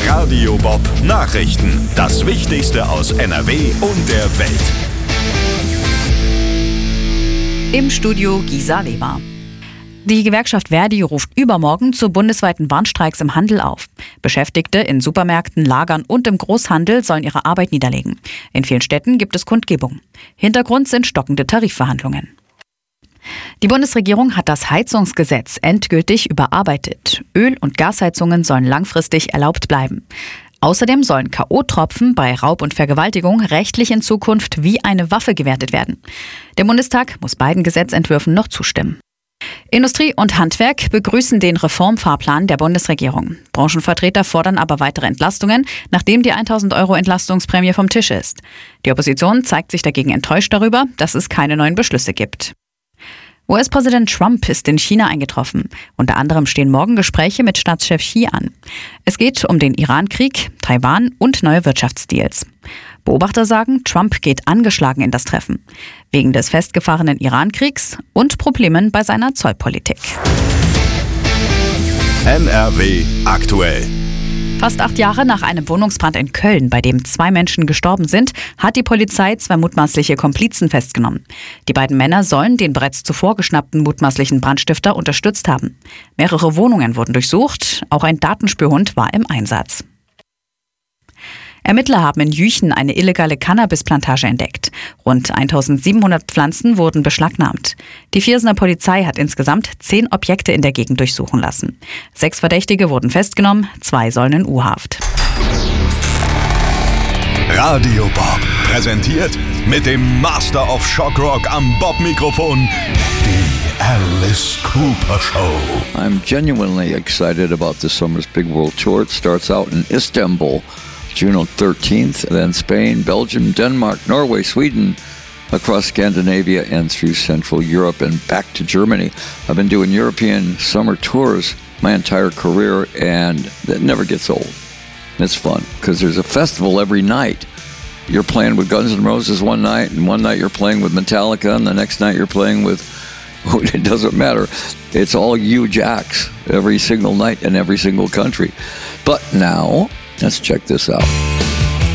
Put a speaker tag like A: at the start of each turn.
A: Radio Bob Nachrichten. Das Wichtigste aus NRW und der Welt.
B: Im Studio Gisa Leber. Die Gewerkschaft Verdi ruft übermorgen zu bundesweiten Warnstreiks im Handel auf. Beschäftigte in Supermärkten, Lagern und im Großhandel sollen ihre Arbeit niederlegen. In vielen Städten gibt es Kundgebungen. Hintergrund sind stockende Tarifverhandlungen. Die Bundesregierung hat das Heizungsgesetz endgültig überarbeitet. Öl- und Gasheizungen sollen langfristig erlaubt bleiben. Außerdem sollen K.O.-Tropfen bei Raub und Vergewaltigung rechtlich in Zukunft wie eine Waffe gewertet werden. Der Bundestag muss beiden Gesetzentwürfen noch zustimmen. Industrie und Handwerk begrüßen den Reformfahrplan der Bundesregierung. Branchenvertreter fordern aber weitere Entlastungen, nachdem die 1.000 € Entlastungsprämie vom Tisch ist. Die Opposition zeigt sich dagegen enttäuscht darüber, dass es keine neuen Beschlüsse gibt. US-Präsident Trump ist in China eingetroffen. Unter anderem stehen morgen Gespräche mit Staatschef Xi an. Es geht um den Iran-Krieg, Taiwan und neue Wirtschaftsdeals. Beobachter sagen, Trump geht angeschlagen in das Treffen. Wegen des festgefahrenen Iran-Kriegs und Problemen bei seiner Zollpolitik.
A: NRW aktuell.
B: Fast 8 Jahre nach einem Wohnungsbrand in Köln, bei dem 2 Menschen gestorben sind, hat die Polizei 2 mutmaßliche Komplizen festgenommen. Die beiden Männer sollen den bereits zuvor geschnappten mutmaßlichen Brandstifter unterstützt haben. Mehrere Wohnungen wurden durchsucht, auch ein Datenspürhund war im Einsatz. Ermittler haben in Jüchen eine illegale Cannabisplantage entdeckt. Rund 1.700 Pflanzen wurden beschlagnahmt. Die Viersener Polizei hat insgesamt 10 Objekte in der Gegend durchsuchen lassen. 6 Verdächtige wurden festgenommen, 2 sollen in U-Haft.
A: Radio Bob präsentiert mit dem Master of Shock Rock am Bob-Mikrofon die Alice Cooper Show.
C: I'm genuinely excited about this summer's big world tour. It starts out in Istanbul, June 13th, then Spain, Belgium, Denmark, Norway, Sweden, across Scandinavia and through Central Europe and back to Germany. I've been doing European summer tours my entire career, and that never gets old. It's fun because there's a festival every night. You're playing with Guns N' Roses one night, and one night you're playing with Metallica, and the next night you're playing with, it doesn't matter. It's all huge acts every single night in every single country. But now, let's check this out.